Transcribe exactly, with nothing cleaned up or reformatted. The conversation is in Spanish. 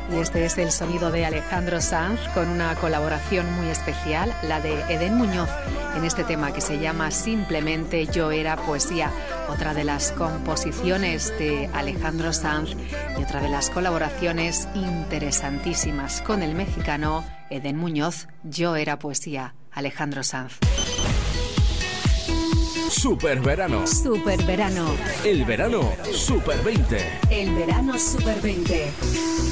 Y este es el sonido de Alejandro Sanz con una colaboración muy especial, la de Edén Muñoz, en este tema que se llama Simplemente Yo Era Poesía, otra de las composiciones de Alejandro Sanz y otra de las colaboraciones interesantísimas con el mexicano Edén Muñoz. Yo Era Poesía, Alejandro Sanz. Super verano. Super verano. El verano Super veinte. El verano Super veinte.